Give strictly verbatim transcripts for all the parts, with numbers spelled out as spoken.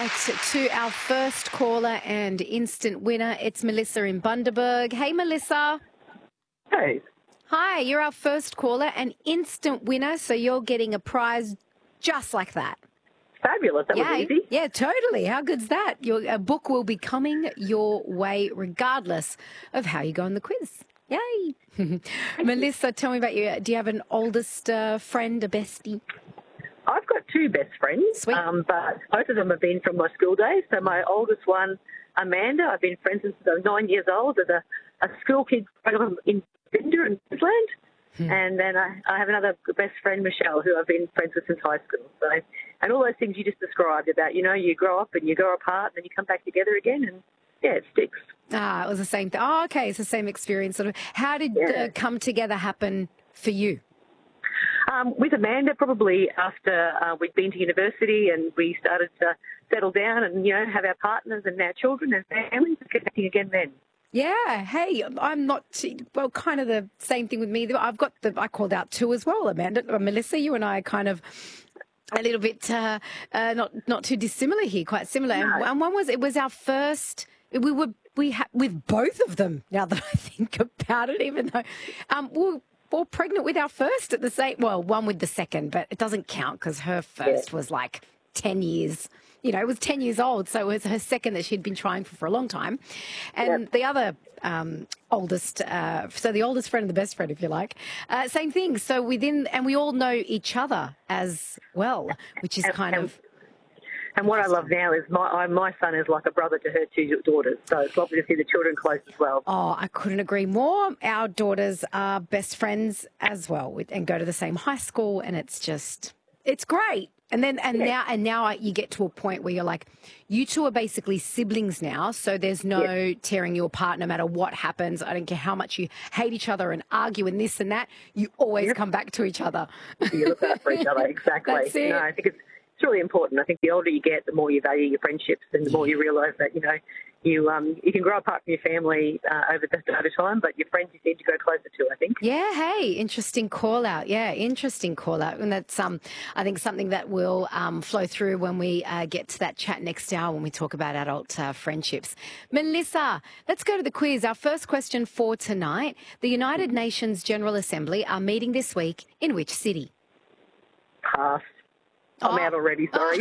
right to our first caller and instant winner. It's Melissa in Bundaberg. Hey, Melissa. Hey. Hi, you're our first caller and instant winner, so you're getting a prize just like that. Fabulous. That Yay. was easy. Yeah, totally. How good's that? Your a book will be coming your way regardless of how you go on the quiz. Yay. Melissa, tell me about you. Do you have an oldest uh, friend, a bestie? I've got two best friends, Sweet. Um, but both of them have been from my school days. So my oldest one, Amanda, I've been friends since I was nine years old as a, a school kid in Binder in Queensland. Hmm. And then I, I have another best friend, Michelle, who I've been friends with since high school. So, and all those things you just described about, you know, you grow up and you go apart and then you come back together again, and yeah, it sticks. Ah, it was the same thing. Oh, okay, it's the same experience. Sort of. How did yeah. uh, come together happen for you? Um, with Amanda, probably after uh, we'd been to university and we started to settle down and, you know, have our partners and our children and families, connecting again then. Yeah. Hey, I'm not, well, kind of the same thing with me. I've got the, I called out two as well, Amanda. Uh, Melissa, you and I are kind of a little bit uh, uh, not not too dissimilar here, quite similar. No. And, and one was, it was our first, we were, we had, with both of them, now that I think about it, even though, um, we were all pregnant with our first at the same, well, one with the second, but it doesn't count because her first yeah. was like ten years. You know, it was ten years old, so it was her second that she'd been trying for for a long time. And yep. the other um, oldest, uh, so the oldest friend and the best friend, if you like, uh, same thing. So within, and we all know each other as well, which is and, kind and, of... And what I love now is my I, my son is like a brother to her two daughters, so it's lovely to see the children close as well. Oh, I couldn't agree more. Our daughters are best friends as well and go to the same high school, and it's just, it's great. And then, and yeah. now, and now you get to a point where you're like, you two are basically siblings now. So there's no yeah. tearing you apart, no matter what happens. I don't care how much you hate each other and argue and this and that. You always yep. come back to each other. You look out for each other, exactly. That's it. No, I think it's it's really important. I think the older you get, the more you value your friendships, and the more you realise that you know you um you can grow apart from your family uh, over the over time, but your friends you need to go closer to. I think. Yeah. Hey, interesting call out. Yeah, interesting call out, and that's um I think something that will um flow through when we uh, get to that chat next hour when we talk about adult uh, friendships. Melissa, let's go to the quiz. Our first question for tonight: the United Nations General Assembly are meeting this week in which city? Pass. I'm oh. out already, sorry.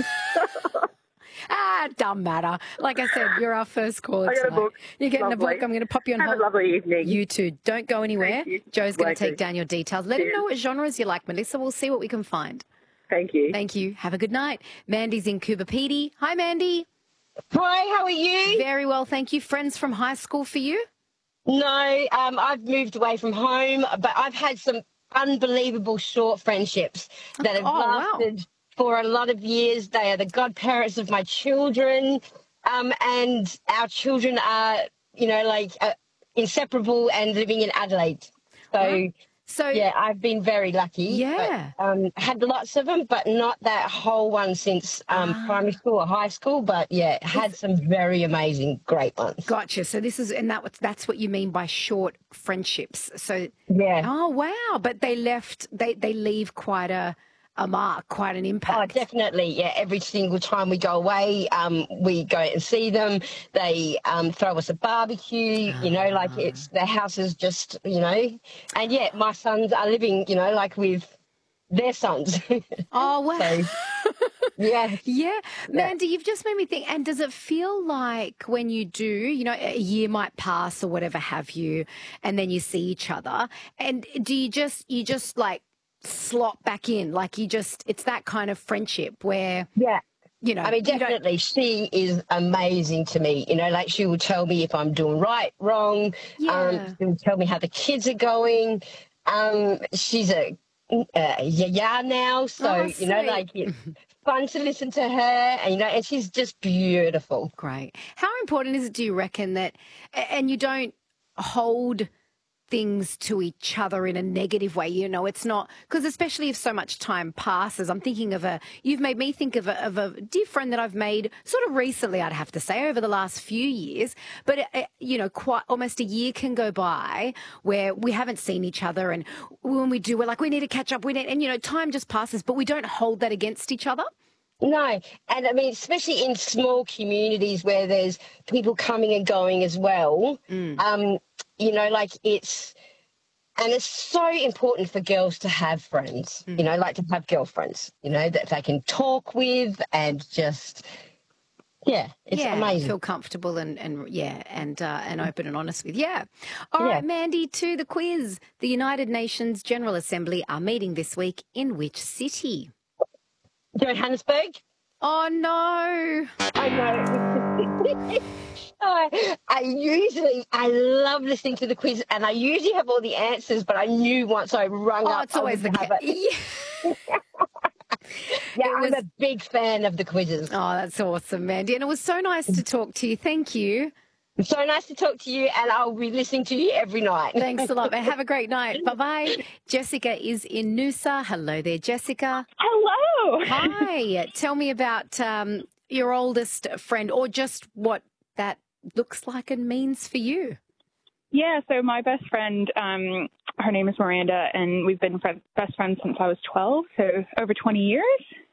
ah, it doesn't matter. Like I said, you're our first caller I got tonight. a book. You're getting lovely. a book. I'm going to pop you on Have hold. Have a lovely evening. You too. Don't go anywhere. Joe's going to take down your details. Let Cheers. him know what genres you like, Melissa. We'll see what we can find. Thank you. Thank you. Have a good night. Mandy's in Coober Pedy. Hi, Mandy. Hi, how are you? Very well, thank you. Friends from high school for you? No, um, I've moved away from home, but I've had some unbelievable short friendships that have oh, lasted wow. for a lot of years. They are the godparents of my children, um, and our children are, you know, like uh, inseparable and living in Adelaide. So, wow. so yeah, I've been very lucky. Yeah. But, um, had lots of them, but not that whole one since um, ah. primary school or high school. But, yeah, had it's, some very amazing, great ones. Gotcha. So this is, and that that's what you mean by short friendships. So, yeah. Oh, wow. But they left, they, they leave quite a... a mark, quite an impact. Oh, definitely. Yeah, every single time we go away, um, we go and see them. They um, throw us a barbecue, you know, like it's, the house is just, you know, and yeah, my sons are living, you know, like with their sons. Oh, wow. So, yeah. Yeah. Mandy, you've just made me think, and does it feel like when you do, you know, a year might pass or whatever have you, and then you see each other, and do you just, you just like, slot back in, like you just, it's that kind of friendship where, yeah, you know, I mean, definitely she is amazing to me, you know, like she will tell me if I'm doing right, wrong, yeah. um, she will tell me how the kids are going. Um, she's a uh, yaya now, so, oh, you know, like it's fun to listen to her, and, you know, and she's just beautiful. Great. How important is it, do you reckon, that, and you don't hold things to each other in a negative way, you know, it's not, because especially if so much time passes, I'm thinking of a, you've made me think of a, of a dear friend that I've made sort of recently, I'd have to say, over the last few years, but, uh, you know, quite almost a year can go by where we haven't seen each other, and when we do, we're like, we need to catch up, we need, and, you know, time just passes, but we don't hold that against each other. No, and I mean, especially in small communities where there's people coming and going as well. Mm. Um, you know, like it's, and it's so important for girls to have friends. Mm. You know, like to have girlfriends. You know, that they can talk with and just, yeah, it's Yeah, amazing. feel comfortable and, and yeah, and uh, and open and honest with. Yeah. All Yeah. right, Mandy, to the quiz. The United Nations General Assembly are meeting this week in which city? Johannesburg. Oh, no. I know. I, I usually, I love listening to the quiz, and I usually have all the answers, but I knew once I rung Oh, up, it's I always the would have case. it. Yeah. Yeah, It I'm was- a big fan of the quizzes. Oh, that's awesome, Mandy. And it was so nice to talk to you. Thank you. So nice to talk to you, and I'll be listening to you every night. Thanks a lot, man. Have a great night. Bye-bye. Jessica is in Noosa. Hello there, Jessica. Hello. Hi. Tell me about um, your oldest friend, or just what that looks like and means for you. Yeah, so my best friend, um, her name is Miranda, and we've been friend, best friends since I was twelve, so over twenty years.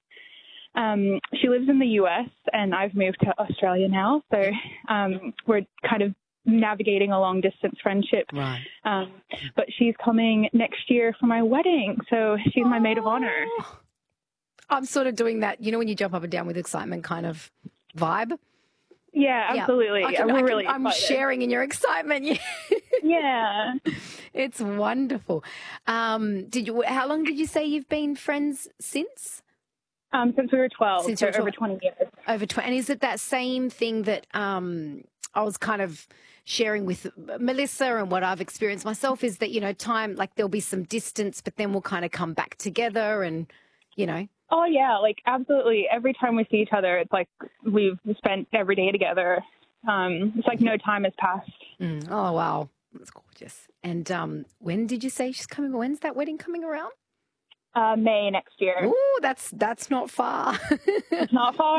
Um, she lives in the U S, and I've moved to Australia now, so um, we're kind of navigating a long-distance friendship. Right. Um, but she's coming next year for my wedding, so she's my maid of honor. I'm sort of doing that, you know, when you jump up and down with excitement kind of vibe. Yeah, Yeah. absolutely. I can- we're I can- really I'm excited. sharing in your excitement. Yeah. Yeah. It's wonderful. Um, did you? How long did you say you've been friends since? Um, since we were twelve, Since so you were over twelve. twenty years. Over twenty. And is it that same thing that um, I was kind of sharing with Melissa and what I've experienced myself is that, you know, time, like there'll be some distance, but then we'll kind of come back together and, you know. Oh, yeah, like absolutely. Every time we see each other, it's like we've spent every day together. Um, it's like no time has passed. Mm. Oh, wow. That's gorgeous. And um, when did you say she's coming? When's that wedding coming around? Uh, May next year. Oh, that's that's not far. It's not far.